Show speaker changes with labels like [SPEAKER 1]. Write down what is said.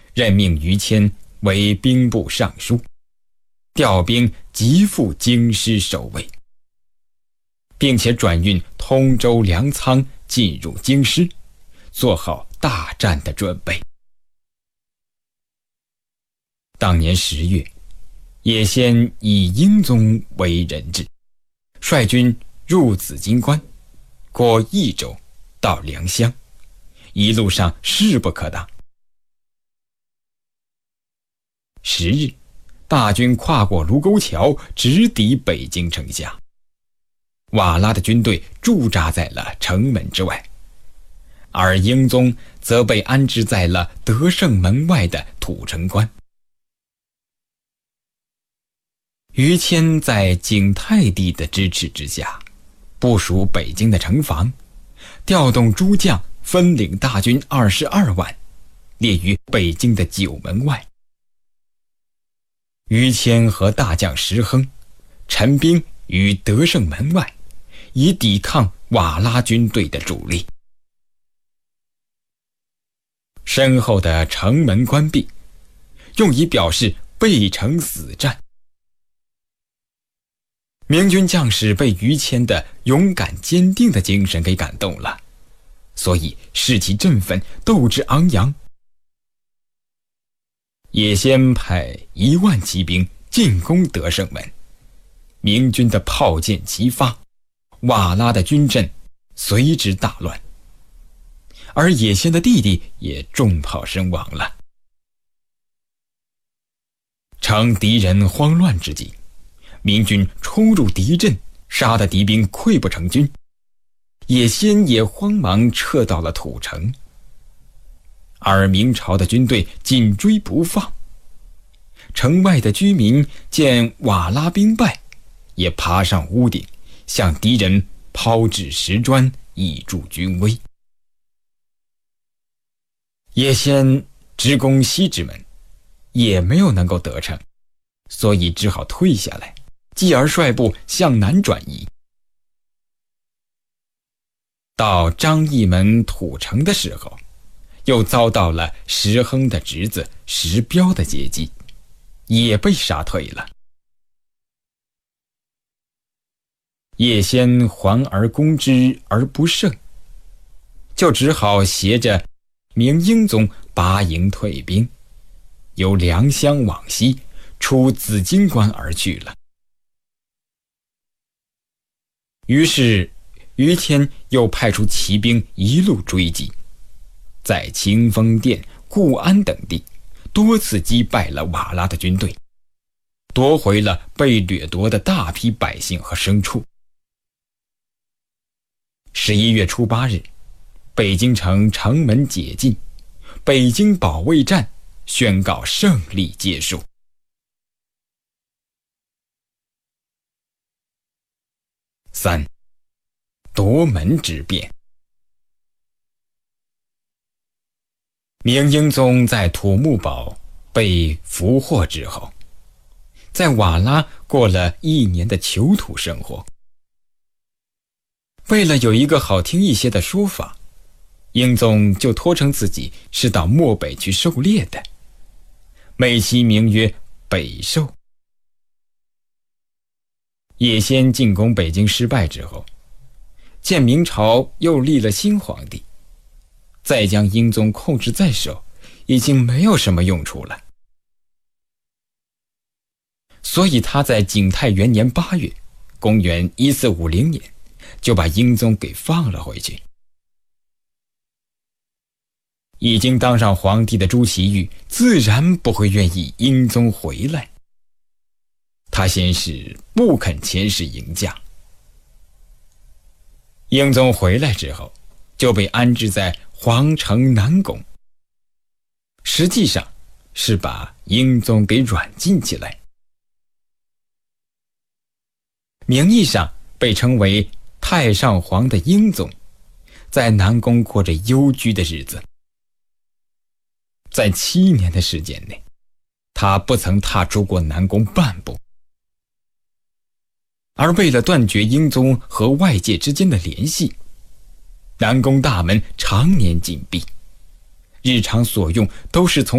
[SPEAKER 1] 任命于谦为兵部尚书，调兵急赴京师守卫，并且转运通州粮仓进入京师，做好大战的准备。当年10月，也先以英宗为人质，率军入紫金关，过益州到良乡，一路上势不可挡。10日，大军跨过卢沟桥，直抵北京城下。瓦剌的军队驻扎在了城门之外，而英宗则被安置在了德胜门外的土城关。于谦在景泰帝的支持之下，部署北京的城防，调动诸将，分领大军22万，列于北京的九门外。于谦和大将石亨陈兵于德胜门外，以抵抗瓦剌军队的主力。身后的城门关闭，用以表示背城死战。明军将士被于谦的勇敢坚定的精神给感动了，所以士气振奋，斗志昂扬。也先派1万骑兵进攻德胜门，明军的炮箭齐发，瓦剌的军阵随之大乱，而也先的弟弟也中炮身亡了。趁敌人慌乱之际，明军冲入敌阵，杀得敌兵溃不成军，也先也慌忙撤到了土城。而明朝的军队紧追不放，城外的居民见瓦剌兵败，也爬上屋顶，向敌人抛掷石砖，以助军威。也先直攻西直门，也没有能够得逞，所以只好退下来，继而率部向南转移。到张义门土城的时候，又遭到了石亨的侄子石彪的截击，也被杀退了。也先还而攻之而不胜，就只好携着明英宗拔营退兵，由良乡往西出紫金关而去了。于是于谦又派出骑兵一路追击，在清风殿、固安等地多次击败了瓦剌的军队，夺回了被掠夺的大批百姓和牲畜。11月初8日，北京城城门解禁，北京保卫战宣告胜利结束。3. 夺门之变。明英宗在土木堡被俘获之后，在瓦剌过了1年的囚徒生活。为了有一个好听一些的说法，英宗就托称自己是到漠北去狩猎的，美其名曰北狩。也先进攻北京失败之后，见明朝又立了新皇帝，再将英宗控制在手，已经没有什么用处了。所以他在景泰元年8月，公元1450年，就把英宗给放了回去。已经当上皇帝的朱祁钰自然不会愿意英宗回来，他先是不肯遣使迎驾。英宗回来之后，就被安置在皇城南宫，实际上是把英宗给软禁起来，名义上被称为太上皇的英宗，在南宫过着幽居的日子。在7年的时间内，他不曾踏出过南宫半步。而为了断绝英宗和外界之间的联系，南宫大门常年紧闭，日常所用都是从